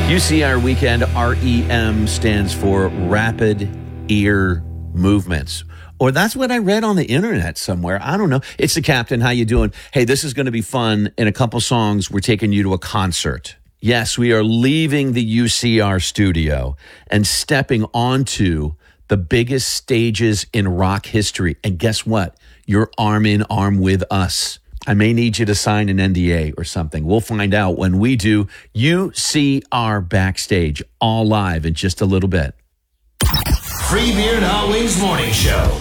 UCR Weekend, REM, stands for Rapid Ear Movements. Or that's what I read on the internet somewhere. I don't know. It's the captain. How you doing? Hey, this is going to be fun. In a couple songs, we're taking you to a concert. Yes, we are leaving the UCR studio and stepping onto the biggest stages in rock history. And guess what? You're arm in arm with us. I may need you to sign an NDA or something. We'll find out when we do UCR Backstage, all live in just a little bit. Free Beer and Hot Wings Morning Show.